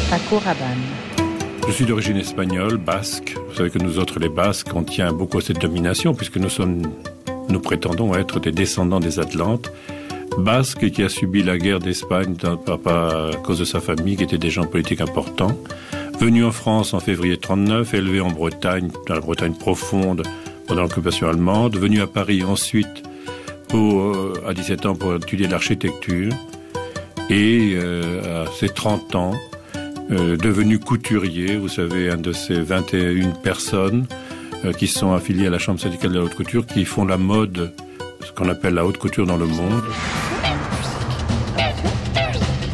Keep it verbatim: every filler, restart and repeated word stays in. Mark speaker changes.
Speaker 1: Paco Rabanne.
Speaker 2: Je suis d'origine espagnole, basque. Vous savez que nous autres, les Basques, on tient beaucoup à cette domination puisque nous sommes, nous prétendons être des descendants des Atlantes. Basque qui a subi la guerre d'Espagne à cause de sa famille, qui étaient des gens politiques importants. Venu en France en février trente-neuf, élevé en Bretagne, dans la Bretagne profonde, pendant l'occupation allemande. Venu à Paris ensuite, pour, à dix-sept ans, pour étudier l'architecture. Et euh, à ses trente ans, Euh, devenu couturier, vous savez, un de ces vingt et une personnes euh, qui sont affiliées à la Chambre syndicale de la haute couture, qui font la mode, ce qu'on appelle la haute couture dans le monde.